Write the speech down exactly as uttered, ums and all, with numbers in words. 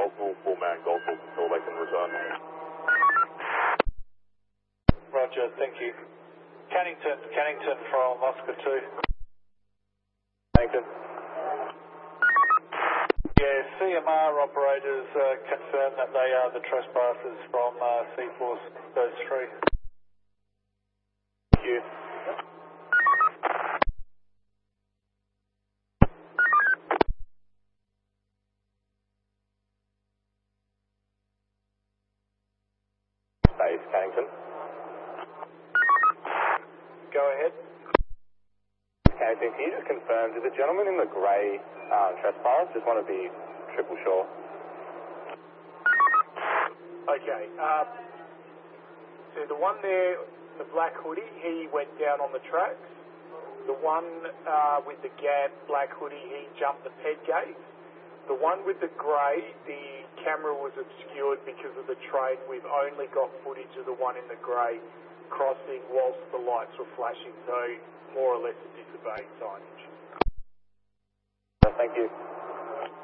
Goldsville, full man Goldsville until they can return. Roger, thank you. Cannington, Cannington from Oscar two. Cannington. Yeah, C M R operators uh, confirm that they are the trespassers from uh, C Force those three. Thank you. Base, Cannington. Go ahead. Cannington, can you just confirm, did the gentleman in the grey uh, trespass? Just want to be triple sure. Okay, um, so the one there, the black hoodie, he went down on the tracks. The one uh, with the gab black hoodie, he jumped the ped gate. The one with the grey, the camera was obscured because of the train. We've only got footage of the one in the grey crossing whilst the lights were flashing, so more or less a disobeyed signage. Thank you.